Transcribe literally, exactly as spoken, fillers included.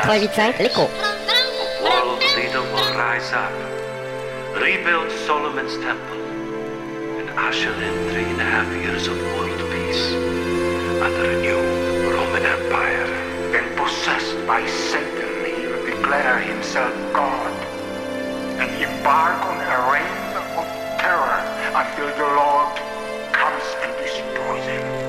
quatre-vingt-huit cinq, l'écho. A world leader will rise up, rebuild Solomon's temple, and usher in three and a half years of world peace under a new Roman Empire. Then possessed by Satan, he will declare himself God and embark on a reign of terror until the Lord comes and destroys him.